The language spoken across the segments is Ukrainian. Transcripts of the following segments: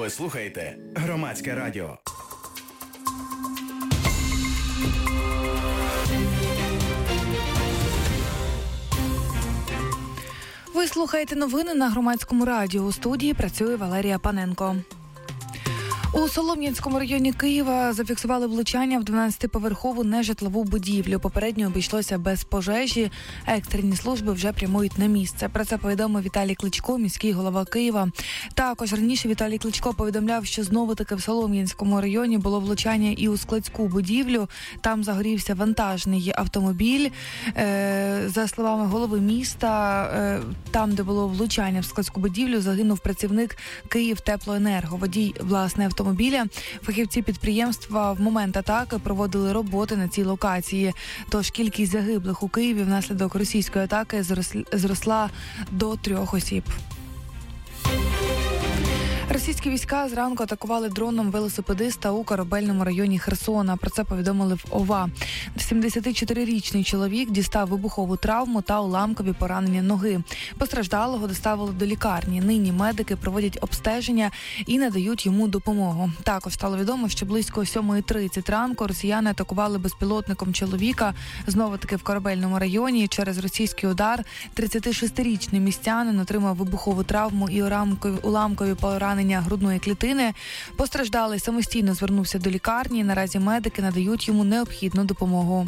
Ви слухаєте Громадське радіо. Ви слухаєте новини на Громадському радіо. У студії працює Валерія Паненко. У Солом'янському районі Києва зафіксували влучання в 12-поверхову нежитлову будівлю. Попередньо обійшлося без пожежі. Екстрені служби вже прямують на місце. Про це повідомив Віталій Кличко, міський голова Києва. Також раніше Віталій Кличко повідомляв, що знову-таки в Солом'янському районі було влучання і у складську будівлю. Там загорівся вантажний автомобіль. За словами голови міста, там, де було влучання в складську будівлю, загинув працівник Київтеплоенерго. Водій, власне, автомобіля. Фахівці підприємства в момент атаки проводили роботи на цій локації. Тож кількість загиблих у Києві внаслідок російської атаки зросла до 3 осіб. Російські війська зранку атакували дроном велосипедиста у корабельному районі Херсона. Про це повідомили в ОВА. 74-річний чоловік дістав вибухову травму та уламкові поранення ноги. Постраждалого доставили до лікарні. Нині медики проводять обстеження і надають йому допомогу. Також стало відомо, що близько 7:30 ранку росіяни атакували безпілотником чоловіка, знову-таки в корабельному районі. Через російський удар 36-річний містянин отримав вибухову травму і уламкові поранення грудної клітини. Постраждалий самостійно звернувся до лікарні. Наразі медики надають йому необхідну допомогу.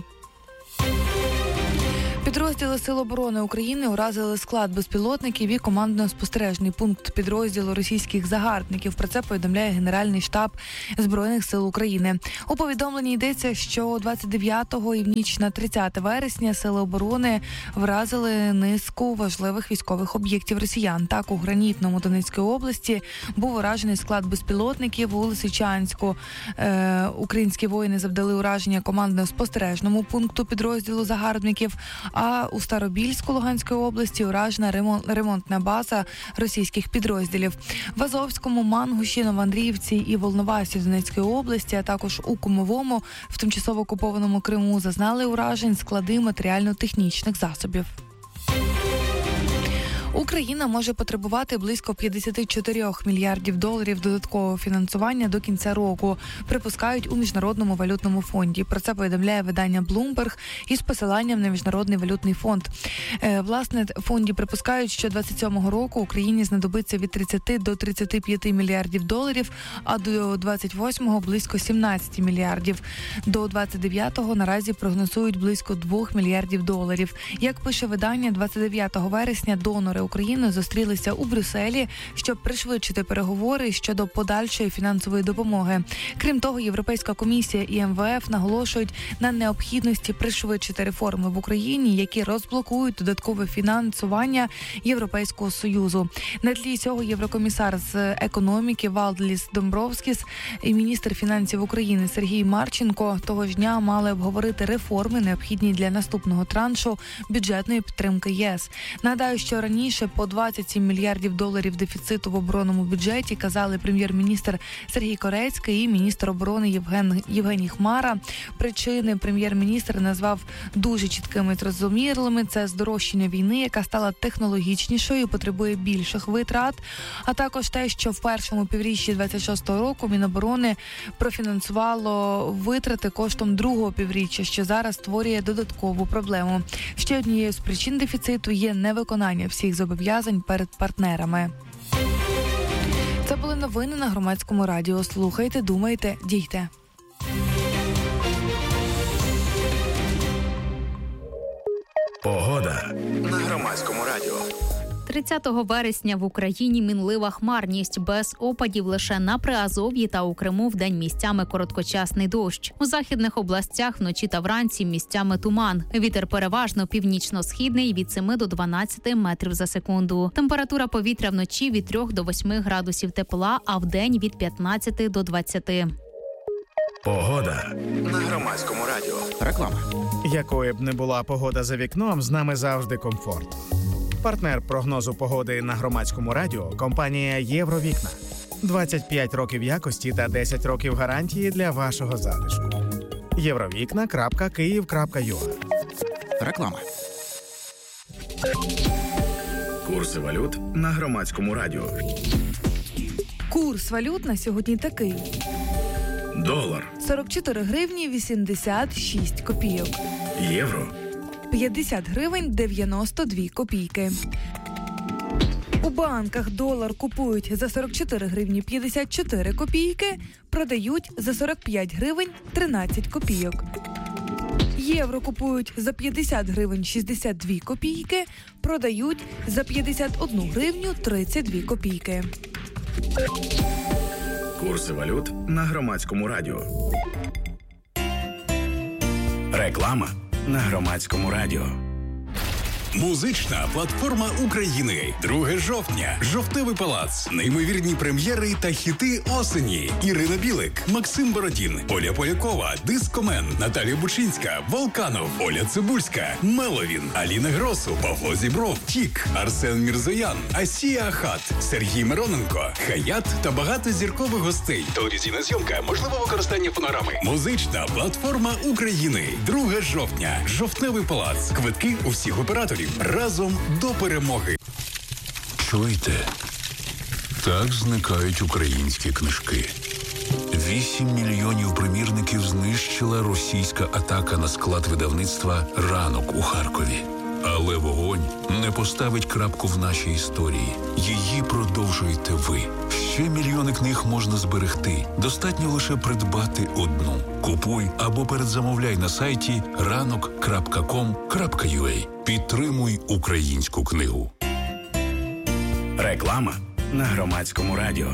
Підрозділи Сил оборони України уразили склад безпілотників і командно-спостережний пункт підрозділу російських загарбників. Про це повідомляє Генеральний штаб Збройних сил України. У повідомленні йдеться, що 29-го і в ніч на 30 вересня Сили оборони вразили низку важливих військових об'єктів росіян. Так, у Гранітному Донецької області був уражений склад безпілотників. У Лисичанську українські воїни завдали ураження командно-спостережному пункту підрозділу загарбників. А у Старобільську Луганської області уражена ремонтна база російських підрозділів. В Азовському, Мангуші, Новоандріївці і Волновасі Донецької області, а також у Кумовому, в тимчасово окупованому Криму, зазнали уражень склади матеріально-технічних засобів. Україна може потребувати близько 54 мільярдів доларів додаткового фінансування до кінця року, припускають у Міжнародному валютному фонді. Про це повідомляє видання Bloomberg із посиланням на Міжнародний валютний фонд. Власне, в фонді припускають, що 27-го року Україні знадобиться від 30 до 35 мільярдів доларів, а до 28-го близько 17 мільярдів. До 29-го наразі прогнозують близько 2 мільярдів доларів. Як пише видання, 29 вересня донори України зустрілися у Брюсселі, щоб пришвидшити переговори щодо подальшої фінансової допомоги. Крім того, Європейська комісія і МВФ наголошують на необхідності пришвидшити реформи в Україні, які розблокують додаткове фінансування Європейського Союзу. На тлі цього єврокомісар з економіки Валдіс Домбровскіс і міністр фінансів України Сергій Марченко того ж дня мали обговорити реформи, необхідні для наступного траншу бюджетної підтримки ЄС. Нагадаю, що раніше по 27 мільярдів доларів дефіциту в оборонному бюджеті казали прем'єр-міністр Сергій Корецький і міністр оборони Євгеній Хмара. Причини прем'єр-міністр назвав дуже чіткими і зрозумілими. Це здорожчання війни, яка стала технологічнішою і потребує більших витрат, а також те, що в першому півріччі 26-го року Міноборони профінансувало витрати коштом другого півріччя, що зараз створює додаткову проблему. Ще однією з причин дефіциту є невиконання всіх зобов'язань перед партнерами. Це були новини на Громадському радіо. Слухайте, думайте, дійте. Погода на Громадському радіо. 30 вересня в Україні мінлива хмарність, без опадів лише на Приазов'ї та у Криму вдень місцями короткочасний дощ. У західних областях вночі та вранці місцями туман. Вітер переважно північно-східний від 7 до 12 метрів за секунду. Температура повітря вночі від 3 до 8 градусів тепла, а вдень від 15 до 20. Погода на Громадському радіо. Реклама. Якою б не була погода за вікном, з нами завжди комфорт. Партнер прогнозу погоди на Громадському радіо – компанія «Євровікна». 25 років якості та 10 років гарантії для вашого затишку. Євровікна.Київ.ua. Реклама. Курси валют на Громадському радіо. Курс валют на сьогодні такий. Долар, 44 гривні 86 копійок. євро, 50 гривень 92 копійки. У банках долар купують за 44 гривні 54 копійки, продають за 45 гривень 13 копійок. Євро купують за 50 гривень 62 копійки, продають за 51 гривню 32 копійки. курси валют на Громадському радіо. Реклама на Громадському радіо. Музична платформа України. 2 жовтня. Жовтневий палац. Неймовірні прем'єри та хіти осені. Ірина Білик, Максим Бородін, Оля Полякова, Дискомен, Наталія Бучинська, Волканов, Оля Цибульська, Меловін, Аліна Гросу, Павло Зібров, Тік, Арсен Мірзоян, Асія Ахат, Сергій Мироненко, Хаят та багато зіркових гостей. Телевізійна зйомка, можливе використання фонограми. Музична платформа України. 2 жовтня. Жовтневий палац. Квитки у всіх операторів. Разом до перемоги. Чуєте? Так зникають українські книжки. 8 мільйонів примірників знищила російська атака на склад видавництва «Ранок» у Харкові. Але вогонь не поставить крапку в нашій історії. Її продовжуєте ви. Ще мільйони книг можна зберегти. Достатньо лише придбати одну. Купуй або передзамовляй на сайті ranok.com.ua. Підтримуй українську книгу. Реклама на Громадському радіо.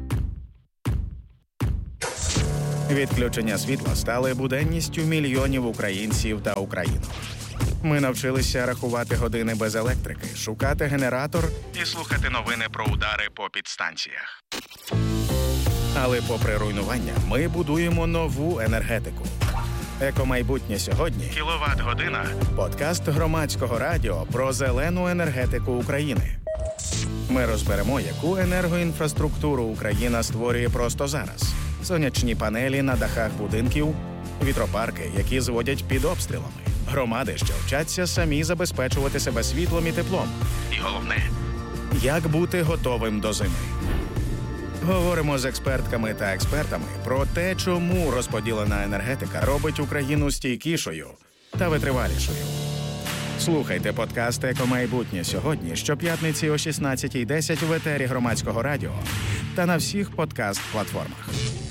Відключення світла стали буденністю мільйонів українців та українок. Ми навчилися рахувати години без електрики, шукати генератор і слухати новини про удари по підстанціях. Але попри руйнування, ми будуємо нову енергетику. Екомайбутнє сьогодні – кіловат-година. Подкаст Громадського радіо про зелену енергетику України. Ми розберемо, яку енергоінфраструктуру Україна створює просто зараз. Сонячні панелі на дахах будинків, вітропарки, які зводять під обстрілами. Громади, що вчаться самі забезпечувати себе світлом і теплом. І головне – як бути готовим до зими. Говоримо з експертками та експертами про те, чому розподілена енергетика робить Україну стійкішою та витривалішою. Слухайте подкаст «Екомайбутнє сьогодні» щоп'ятниці о 16:10 в етері Громадського радіо та на всіх подкаст-платформах.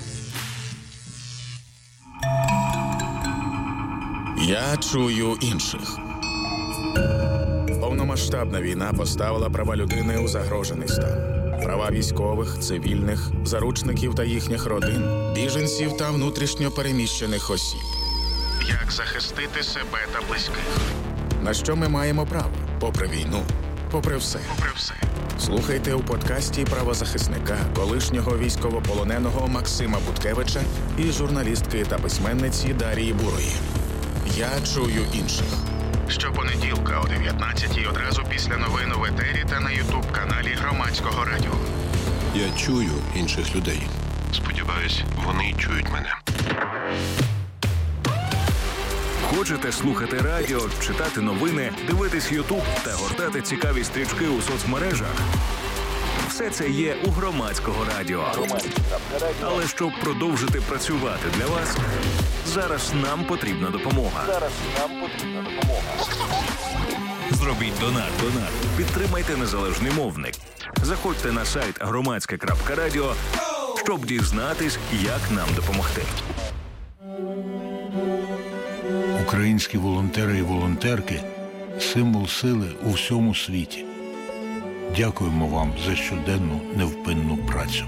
Я чую інших. Повномасштабна війна поставила права людини у загрожений стан. Права військових, цивільних, заручників та їхніх родин, біженців та внутрішньо переміщених осіб. Як захистити себе та близьких? На що ми маємо право? Попри війну, попри все. Слухайте у подкасті правозахисника, колишнього військовополоненого Максима Буткевича і журналістки та письменниці Дарії Бурої. Я чую інших. Щопонеділка о 19:00 одразу після новин в етері та на ютуб-каналі Громадського радіо. Я чую інших людей. Сподіваюсь, вони чують мене. Хочете слухати радіо, читати новини, дивитись Ютуб та гортати цікаві стрічки у соцмережах? Все це є у Громадського радіо. Але щоб продовжити працювати для вас, зараз нам потрібна допомога. Зробіть донат. Підтримайте незалежний мовник. Заходьте на сайт громадське.радіо, щоб дізнатись, як нам допомогти. Українські волонтери і волонтерки – символ сили у всьому світі. Дякуємо вам за щоденну невпинну працю.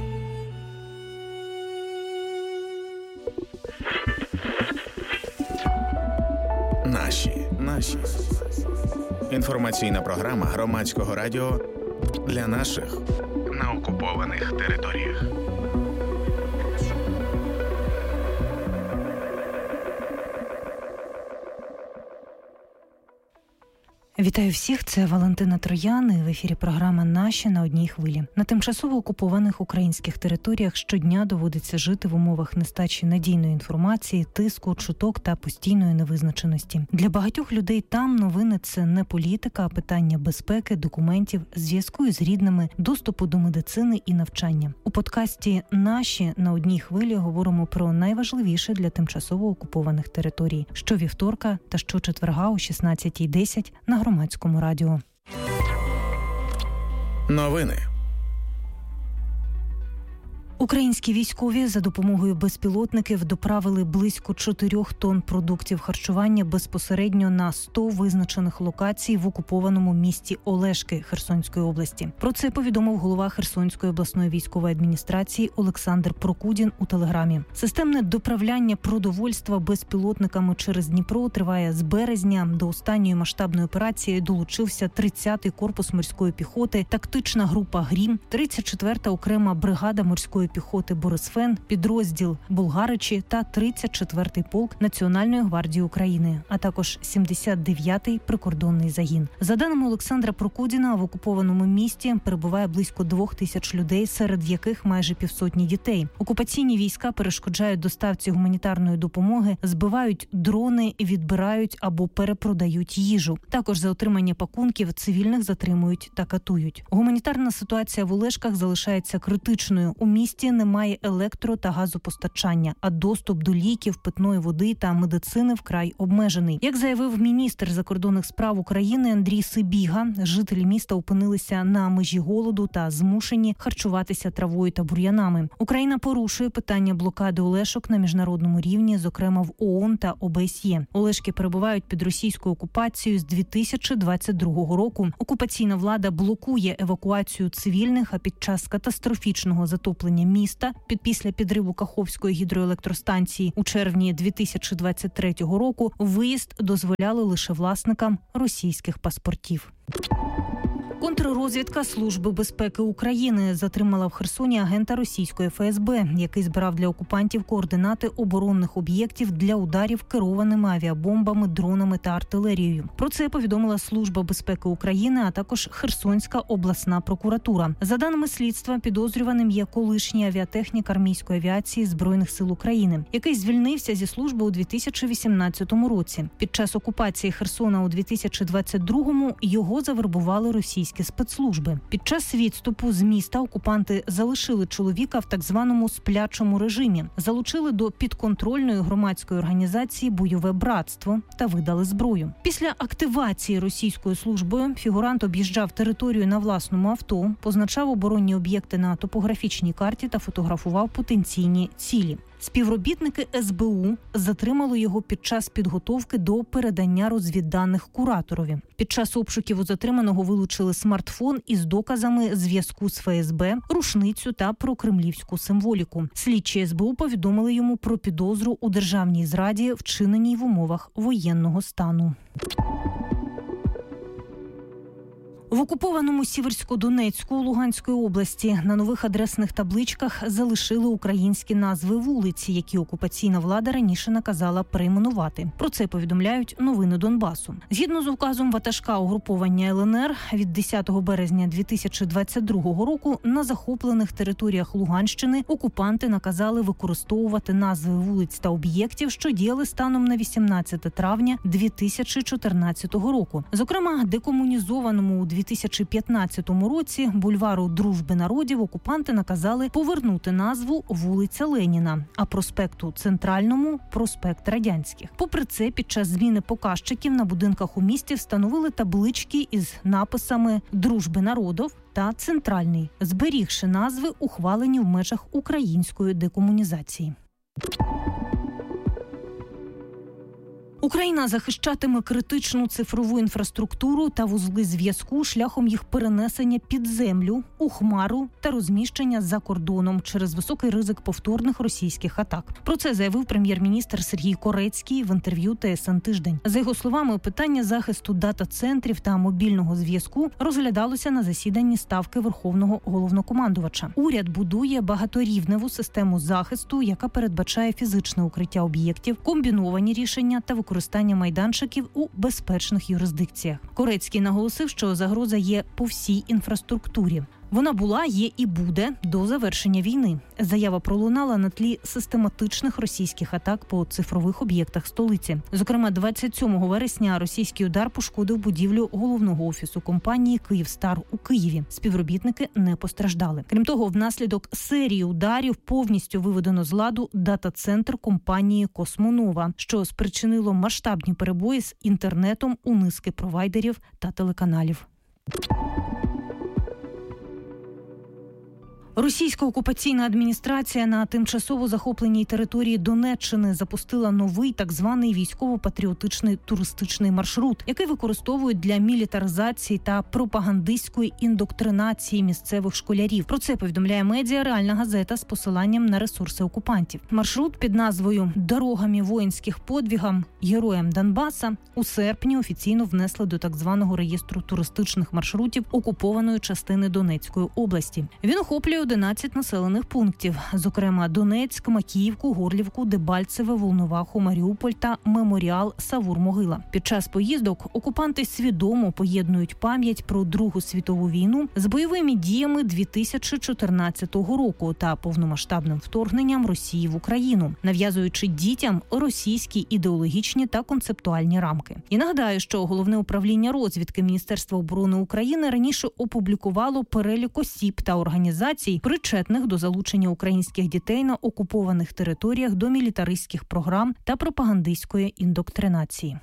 Наші. Інформаційна програма Громадського радіо для наших На окупованих територіях. Вітаю всіх, це Валентина Троян, і в ефірі програма «Наші на одній хвилі». На тимчасово окупованих українських територіях щодня доводиться жити в умовах нестачі надійної інформації, тиску, чуток та постійної невизначеності. Для багатьох людей там новини – це не політика, а питання безпеки, документів, зв'язку із рідними, доступу до медицини і навчання. У подкасті «Наші на одній хвилі» говоримо про найважливіше для тимчасово окупованих територій. Щовівторка та щочетверга о 16:10 на Громадському радіо. Новини. Українські військові за допомогою безпілотників доправили близько 4 тонн продуктів харчування безпосередньо на 100 визначених локацій в окупованому місті Олешки Херсонської області. Про це повідомив голова Херсонської обласної військової адміністрації Олександр Прокудін у Телеграмі. Системне доправляння продовольства безпілотниками через Дніпро триває з березня. До останньої масштабної операції долучився 30-й корпус морської піхоти, тактична група «Грім», 34-та окрема бригада морської піхоти «Борисфен», підрозділ «Булгаричі» та 34-й полк Національної гвардії України, а також 79-й прикордонний загін. За даними Олександра Прокудіна, в окупованому місті перебуває близько 2000 людей, серед яких майже 500 дітей. Окупаційні війська перешкоджають доставці гуманітарної допомоги, збивають дрони, відбирають або перепродають їжу. Також за отримання пакунків цивільних затримують та катують. Гуманітарна ситуація в Олешках залишається критичною. У місті немає електро- та газопостачання, а доступ до ліків, питної води та медицини вкрай обмежений. Як заявив міністр закордонних справ України Андрій Сибіга, жителі міста опинилися на межі голоду та змушені харчуватися травою та бур'янами. Україна порушує питання блокади Олешок на міжнародному рівні, зокрема в ООН та ОБСЄ. Олешки перебувають під російською окупацією з 2022 року. Окупаційна влада блокує евакуацію цивільних, а під час катастрофічного затоплення міста після підриву Каховської гідроелектростанції у червні 2023 року виїзд дозволяли лише власникам російських паспортів. Контррозвідка Служби безпеки України затримала в Херсоні агента російської ФСБ, який збирав для окупантів координати оборонних об'єктів для ударів керованими авіабомбами, дронами та артилерією. Про це повідомила Служба безпеки України, а також Херсонська обласна прокуратура. За даними слідства, підозрюваним є колишній авіатехнік армійської авіації Збройних сил України, який звільнився зі служби у 2018 році. Під час окупації Херсона у 2022-му його завербували російські спецслужби. Під час відступу з міста окупанти залишили чоловіка в так званому сплячому режимі, залучили до підконтрольної громадської організації «Бойове братство» та видали зброю. Після активації російською службою фігурант об'їжджав територію на власному авто, позначав оборонні об'єкти на топографічній карті та фотографував потенційні цілі. Співробітники СБУ затримали його під час підготовки до передання розвідданих кураторові. Під час обшуків у затриманого вилучили смартфон із доказами зв'язку з ФСБ, рушницю та прокремлівську символіку. Слідчі СБУ повідомили йому про підозру у державній зраді, вчиненій в умовах воєнного стану. В окупованому Сіверсько-Донецьку Луганської області на нових адресних табличках залишили українські назви вулиць, які окупаційна влада раніше наказала перейменувати. Про це повідомляють новини Донбасу. Згідно з указом ватажка угруповання ЛНР від 10 березня 2022 року на захоплених територіях Луганщини окупанти наказали використовувати назви вулиць та об'єктів, що діяли станом на 18 травня 2014 року. Зокрема, декомунізованому у 2015 році бульвару Дружби народів окупанти наказали повернути назву вулиця Леніна, а проспекту Центральному – проспект Радянських. Попри це, під час зміни показчиків на будинках у місті встановили таблички із написами «Дружби народів» та «Центральний», зберігши назви, ухвалені в межах української декомунізації. Україна захищатиме критичну цифрову інфраструктуру та вузли зв'язку шляхом їх перенесення під землю, у хмару та розміщення за кордоном через високий ризик повторних російських атак. Про це заявив прем'єр-міністр Сергій Корецький в інтерв'ю ТСН «Тиждень». За його словами, питання захисту дата-центрів та мобільного зв'язку розглядалося на засіданні Ставки Верховного головнокомандувача. Уряд будує багаторівневу систему захисту, яка передбачає фізичне укриття об'єктів, комбіновані рішення та використання використання майданчиків у безпечних юрисдикціях. Корецький наголосив, що загроза є по всій інфраструктурі. Вона була, є і буде до завершення війни. Заява пролунала на тлі систематичних російських атак по цифрових об'єктах столиці. Зокрема, 27 вересня російський удар пошкодив будівлю головного офісу компанії «Київстар» у Києві. Співробітники не постраждали. Крім того, внаслідок серії ударів повністю виведено з ладу дата-центр компанії «Космонова», що спричинило масштабні перебої з інтернетом у низки провайдерів та телеканалів. Російська окупаційна адміністрація на тимчасово захопленій території Донеччини запустила новий так званий військово-патріотичний туристичний маршрут, який використовують для мілітаризації та пропагандистської індоктринації місцевих школярів. Про це повідомляє медіа «Реальна газета» з посиланням на ресурси окупантів. Маршрут під назвою «Дорогами воїнських подвигам героям Донбаса» у серпні офіційно внесли до так званого реєстру туристичних маршрутів окупованої частини Донецької області. Він охоплює 11 населених пунктів, зокрема Донецьк, Макіївку, Горлівку, Дебальцеве, Волноваху, Маріуполь та Меморіал Савур-Могила. Під час поїздок окупанти свідомо поєднують пам'ять про Другу світову війну з бойовими діями 2014 року та повномасштабним вторгненням Росії в Україну, нав'язуючи дітям російські ідеологічні та концептуальні рамки. І нагадаю, що Головне управління розвідки Міністерства оборони України раніше опублікувало перелік осіб та організацій, причетних до залучення українських дітей на окупованих територіях до мілітаристських програм та пропагандистської індоктринації.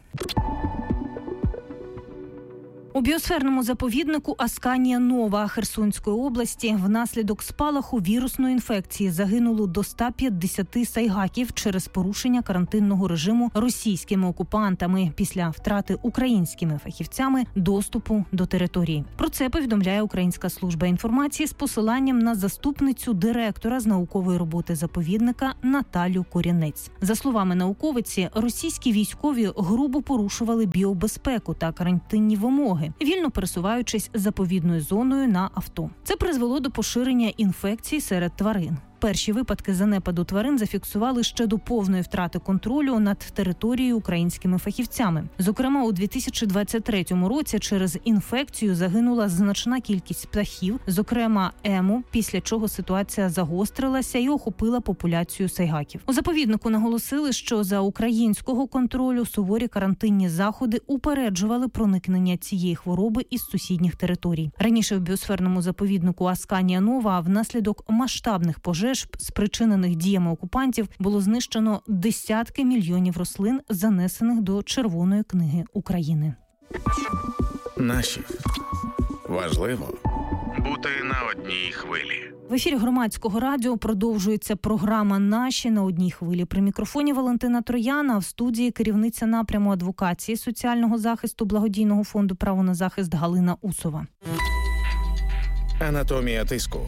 У біосферному заповіднику Асканія-Нова Херсонської області внаслідок спалаху вірусної інфекції загинуло до 150 сайгаків через порушення карантинного режиму російськими окупантами після втрати українськими фахівцями доступу до території. Про це повідомляє Українська служба інформації з посиланням на заступницю директора з наукової роботи заповідника Наталю Корінець. За словами науковиці, російські військові грубо порушували біобезпеку та карантинні вимоги, вільно пересуваючись заповідною зоною на авто. Це призвело до поширення інфекцій серед тварин. Перші випадки занепаду тварин зафіксували ще до повної втрати контролю над територією українськими фахівцями. Зокрема, у 2023 році через інфекцію загинула значна кількість птахів, зокрема ему, після чого ситуація загострилася і охопила популяцію сайгаків. У заповіднику наголосили, що за українського контролю суворі карантинні заходи упереджували проникнення цієї хвороби із сусідніх територій. Раніше в біосферному заповіднику Асканія-Нова внаслідок масштабних пожеж, спричинених діями окупантів, було знищено десятки мільйонів рослин, занесених до Червоної книги України. Наші. Важливо бути на одній хвилі. В ефірі Громадського радіо продовжується програма «Наші на одній хвилі». При мікрофоні Валентина Трояна, а в студії керівниця напряму адвокації, соціального захисту благодійного фонду «Право на захист» Галина Усова. Анатомія тиску.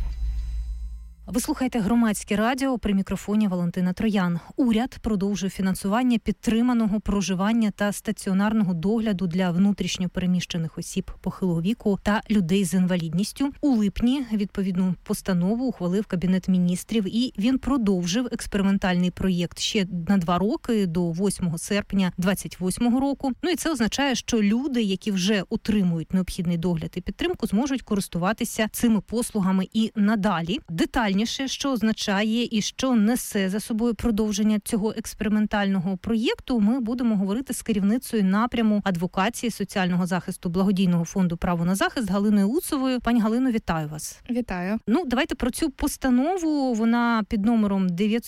Ви слухаєте Громадське радіо, при мікрофоні Валентина Троян. Уряд продовжує фінансування підтриманого проживання та стаціонарного догляду для внутрішньо переміщених осіб похилого віку та людей з інвалідністю. У липні відповідну постанову ухвалив Кабінет міністрів, і він продовжив експериментальний проєкт ще на 2 роки, до 8 серпня 2028 року. Ну і це означає, що люди, які вже отримують необхідний догляд і підтримку, зможуть користуватися цими послугами і надалі. Детальніше, що означає і що несе за собою продовження цього експериментального проєкту, ми будемо говорити з керівницею напряму адвокації, соціального захисту благодійного фонду «Право на захист» Галиною Усовою. Пані Галино, вітаю вас. Вітаю. Ну, давайте про цю постанову. Вона під номером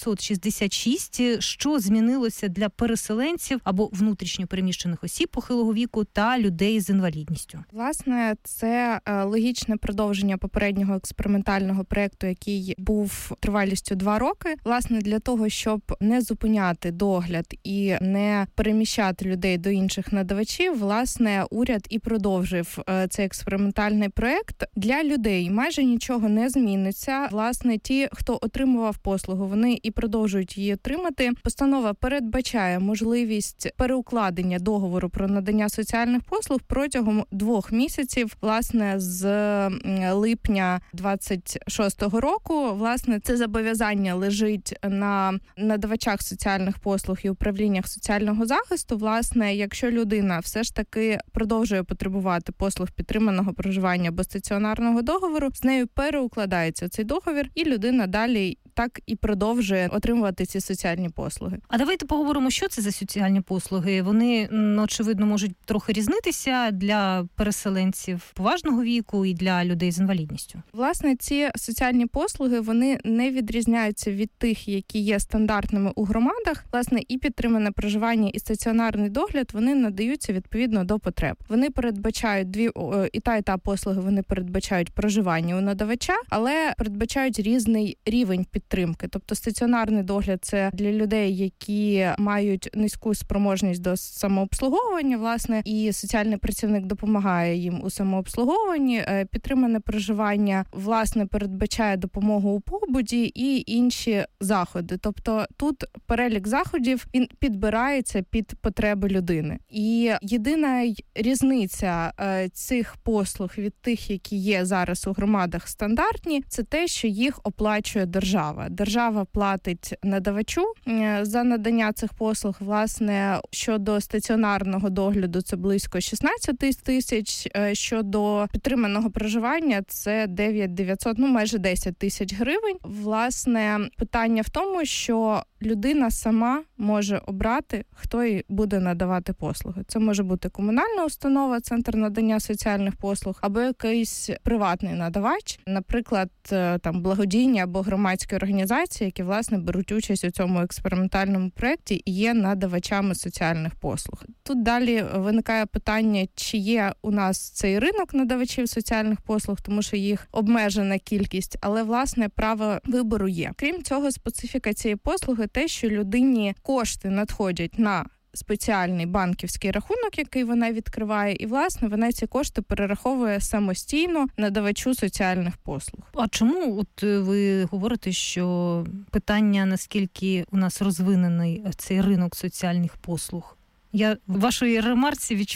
966. Що змінилося для переселенців або внутрішньо переміщених осіб похилого віку та людей з інвалідністю? Власне, це логічне продовження попереднього експериментального проєкту, який був тривалістю 2 роки. Власне, для того, щоб не зупиняти догляд і не переміщати людей до інших надавачів, власне, уряд і продовжив цей експериментальний проєкт. Для людей майже нічого не зміниться. Власне, ті, хто отримував послугу, вони і продовжують її отримати. Постанова передбачає можливість переукладення договору про надання соціальних послуг протягом 2 місяців. Власне, з липня 26-го року Якщо, власне, це зобов'язання лежить на надавачах соціальних послуг і управліннях соціального захисту, власне, якщо людина все ж таки продовжує потребувати послуг підтриманого проживання без стаціонарного договору, з нею переукладається цей договір, і людина далі так і продовжує отримувати ці соціальні послуги. А давайте поговоримо, що це за соціальні послуги. Вони, очевидно, можуть трохи різнитися для переселенців поважного віку і для людей з інвалідністю. Власне, ці соціальні послуги, вони не відрізняються від тих, які є стандартними у громадах. Власне, і підтримане проживання, і стаціонарний догляд, вони надаються відповідно до потреб. Вони передбачають і та послуги, вони передбачають проживання у надавача, але передбачають різний рівень підтримки. Тобто стаціонарний догляд – це для людей, які мають низьку спроможність до самообслуговування, власне, і соціальний працівник допомагає їм у самообслуговуванні. Підтримане проживання, власне, передбачає допомогу у побуті і інші заходи. Тобто тут перелік заходів, він підбирається під потреби людини. І єдина різниця цих послуг від тих, які є зараз у громадах стандартні, це те, що їх оплачує держава. Держава платить надавачу за надання цих послуг. Власне, щодо стаціонарного догляду це близько 16 тисяч, щодо підтриманого проживання це 900, майже 10 тисяч гривень. Власне, питання в тому, що людина сама може обрати, хто їй буде надавати послуги. Це може бути комунальна установа, центр надання соціальних послуг, або якийсь приватний надавач, наприклад, там благодійні або громадські організації, які, власне, беруть участь у цьому експериментальному проєкті і є надавачами соціальних послуг. Тут далі виникає питання, чи є у нас цей ринок надавачів соціальних послуг, тому що їх обмежена кількість, але, власне, право вибору є. Крім цього, специфіка цієї послуги те, що людині кошти надходять на спеціальний банківський рахунок, який вона відкриває, і, власне, вона ці кошти перераховує самостійно надавачу соціальних послуг. А чому от ви говорите, що питання, наскільки у нас розвинений цей ринок соціальних послуг? Я в вашій ремарці відчула